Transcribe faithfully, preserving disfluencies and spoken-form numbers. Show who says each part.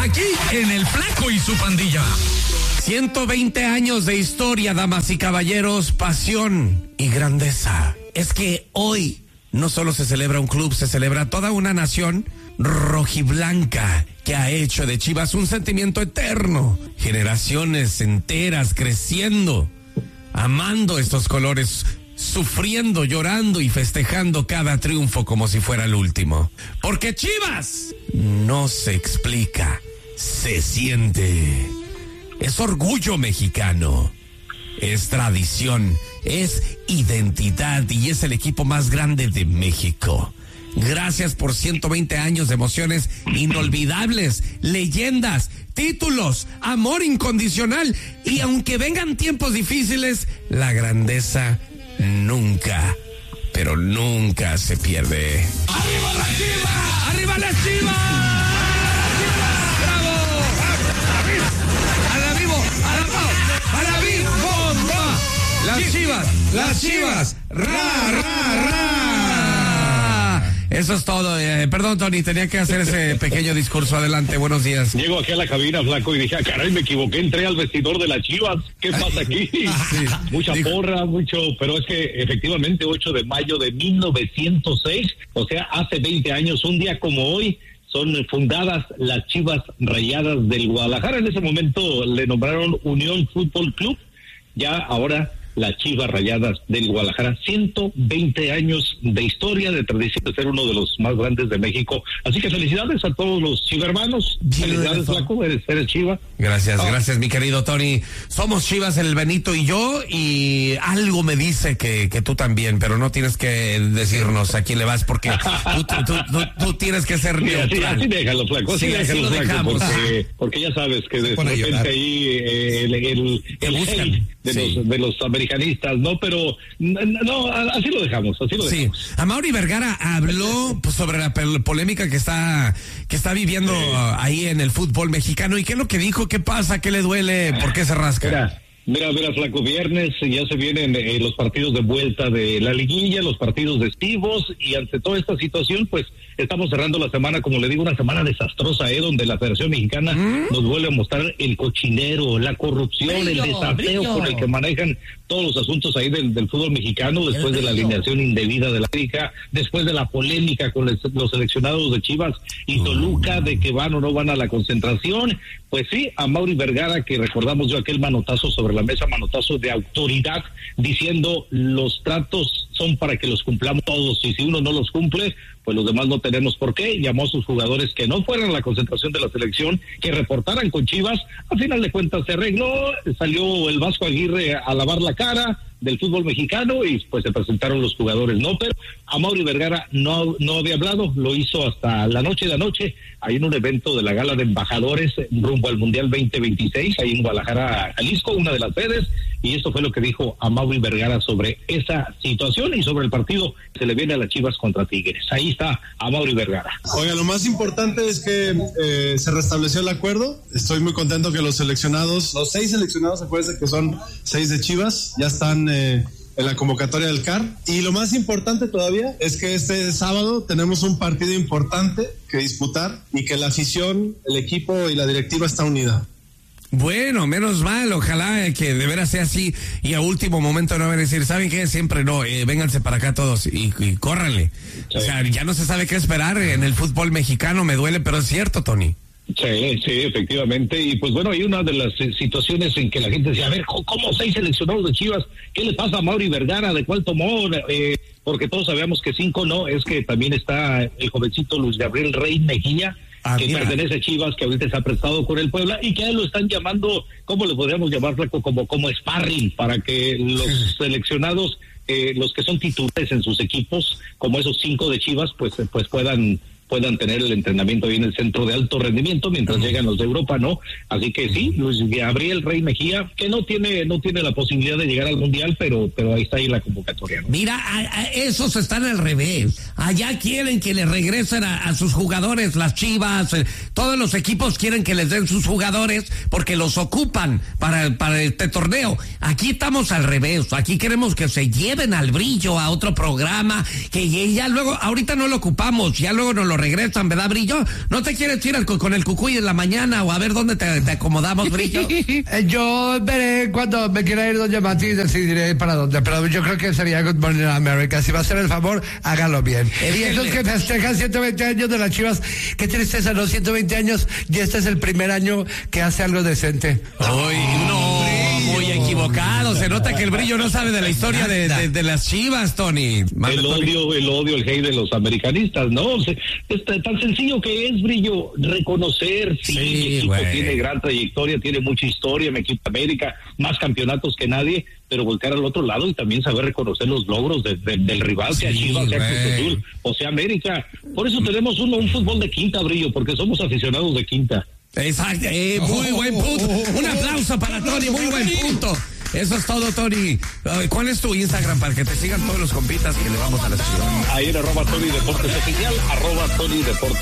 Speaker 1: aquí en El Flaco y su pandilla. ciento veinte años de historia, damas y caballeros, pasión y grandeza. Es que hoy no solo se celebra un club, se celebra toda una nación rojiblanca que ha hecho de Chivas un sentimiento eterno. Generaciones enteras creciendo, amando estos colores, sufriendo, llorando y festejando cada triunfo como si fuera el último. Porque Chivas no se explica, se siente. Es orgullo mexicano, es tradición, es identidad y es el equipo más grande de México. Gracias por ciento veinte años de emociones inolvidables, leyendas, títulos, amor incondicional y aunque vengan tiempos difíciles, la grandeza nunca, pero nunca se pierde. ¡Arriba la Chivas! ¡Arriba la Chivas! ¡Bravo! ¡A la vivo! ¡A la vivo! ¡A la vivo! ¡Las Chivas! ¡Las Chivas! ¡Ra, ra, ra! Eso es todo. Eh, perdón, Tony, tenía que hacer ese pequeño discurso. Adelante, buenos días.
Speaker 2: Llego aquí a la cabina, Flaco, y dije, ah, caray, me equivoqué, entré al vestidor de las Chivas. ¿Qué pasa aquí? Sí, mucha dijo... porra, mucho, pero es que efectivamente ocho de mayo de mil novecientos seis, o sea, hace veinte años, un día como hoy, son fundadas las Chivas Rayadas del Guadalajara. En ese momento le nombraron Unión Fútbol Club, ya ahora las Chivas Rayadas del Guadalajara. ciento veinte años de historia, de tradición, de ser uno de los más grandes de México. Así que felicidades a todos los chivermanos. Felicidades, Flaco, eres, eres Chiva.
Speaker 1: Gracias, oh. gracias, mi querido Tony. Somos Chivas, el Benito y yo, y algo me dice que, que tú también, pero no tienes que decirnos a quién le vas, porque tú, tú, tú, tú, tú tienes que ser
Speaker 2: sí,
Speaker 1: neutral.
Speaker 2: Así, así déjalo, Flaco, así
Speaker 1: sí,
Speaker 2: déjalo,
Speaker 1: así lo
Speaker 2: Flaco,
Speaker 1: dejamos.
Speaker 2: porque, porque ya sabes que de repente ahí eh, el, el, el hate de, sí. los, de los americanistas, ¿no? Pero no, así lo dejamos, así lo dejamos.
Speaker 1: Sí, Amaury Vergara habló pues, sobre la polémica que está que está viviendo sí. uh, ahí en el fútbol mexicano. ¿Y qué es lo que dijo? ¿Qué pasa? ¿Qué le duele? ¿Por qué se rasca?
Speaker 2: Mira. Mira, mira, Flaco, viernes ya se vienen eh, los partidos de vuelta de la liguilla, los partidos festivos, y ante toda esta situación, pues estamos cerrando la semana, como le digo, una semana desastrosa, ¿eh? Donde la Federación Mexicana ¿Mm? nos vuelve a mostrar el cochinero, la corrupción, brillo, el desaseo con el que manejan todos los asuntos ahí del, del fútbol mexicano, después de la alineación indebida de la América, después de la polémica con les, los seleccionados de Chivas y Toluca, de que van o no van a la concentración. Pues sí, Amaury Vergara, que recordamos yo aquel manotazo sobre la mesa, manotazo de autoridad, diciendo los tratos son para que los cumplamos todos, y si uno no los cumple, pues los demás no tenemos por qué. Llamó a sus jugadores que no fueran a la concentración de la selección, que reportaran con Chivas. A final de cuentas se arregló, salió el Vasco Aguirre a lavar la cara del fútbol mexicano y pues se presentaron los jugadores, ¿no? Pero Amaury Vergara no, no había hablado, lo hizo hasta la noche de anoche, ahí en un evento de la Gala de Embajadores rumbo al Mundial veinte veintiséis, ahí en Guadalajara, Jalisco, una de las sedes, y esto fue lo que dijo Amaury Vergara sobre esa situación y sobre el partido que se le viene a las Chivas contra Tigres. Ahí está Amaury Vergara.
Speaker 3: Oiga, lo más importante es que eh, se restableció el acuerdo. Estoy muy contento que los seleccionados, los seis seleccionados, acuérdense que son seis de Chivas, ya están eh, en la convocatoria del C A R. Y lo más importante todavía es que este sábado tenemos un partido importante que disputar y que la afición, el equipo y la directiva está unida.
Speaker 1: Bueno, menos mal, ojalá que de veras sea así y a último momento no van a decir, ¿saben qué? Siempre no, eh, vénganse para acá todos y, y córranle. Sí. O sea, ya no se sabe qué esperar en el fútbol mexicano, me duele, pero es cierto, Tony.
Speaker 2: Sí, sí, efectivamente, y pues bueno, hay una de las eh, situaciones en que la gente decía, a ver, ¿cómo seis seleccionados de Chivas? ¿Qué le pasa a Amaury Vergara? ¿De cuál tomó? Eh, porque todos sabíamos que cinco no, es que también está el jovencito Luis Gabriel Rey Mejía, Ah, que mira. pertenece a Chivas, que ahorita se ha prestado con el Puebla y que a él lo están llamando, ¿cómo le podríamos llamar, Flaco? Como, como sparring, para que los seleccionados, eh, los que son titulares en sus equipos, como esos cinco de Chivas, pues, pues puedan puedan tener el entrenamiento ahí en el centro de alto rendimiento mientras uh-huh. llegan los de Europa, ¿no? Así que sí, Luis Gabriel Rey Mejía, que no tiene no tiene la posibilidad de llegar al Mundial, pero pero ahí está ahí la convocatoria, ¿no?
Speaker 1: Mira, a, a esos están al revés. Allá quieren que le regresen a, a sus jugadores, las Chivas, eh, todos los equipos quieren que les den sus jugadores porque los ocupan para, para este torneo. Aquí estamos al revés, aquí queremos que se lleven al brillo a otro programa, que ya luego, ahorita no lo ocupamos, ya luego nos lo regresan, ¿verdad, Brillo? ¿No te quieres ir al, con el Cucuy en la mañana o a ver dónde te, te acomodamos, Brillo?
Speaker 4: Yo veré cuando me quiera ir doña Mati y decidiré para dónde, pero yo creo que sería Good Morning America. Si va a hacer el favor, hágalo bien. Y esos que festejan ciento veinte años de las Chivas, qué tristeza, ¿no? ciento veinte años y este es el primer año que hace algo decente.
Speaker 1: Uy, no, muy equivocado. Se nota que el Brillo no sabe de la historia de, de, de las Chivas, Tony.
Speaker 2: El odio, el odio, el hate de los americanistas, ¿no? Es tan sencillo que es, Brillo, reconocer, sí,
Speaker 1: sí,
Speaker 2: mi equipo
Speaker 1: güey.
Speaker 2: tiene gran trayectoria, tiene mucha historia, mi equipo América, más campeonatos que nadie, pero voltear al otro lado y también saber reconocer los logros de, de, del rival,
Speaker 1: sí,
Speaker 2: sea Chivas, sea Cruz
Speaker 1: güey.
Speaker 2: Azul, o sea América. Por eso tenemos uno, un fútbol de quinta, Brillo, porque somos aficionados de quinta.
Speaker 1: Exacto, eh, muy buen punto. Un aplauso para Tony, muy buen punto. Eso es todo, Tony. ¿Cuál es tu Instagram para que te sigan todos los compitas que le vamos a las Chivas?
Speaker 2: Ahí en arroba Tony Deportes Oficial, arroba Tony Deportes.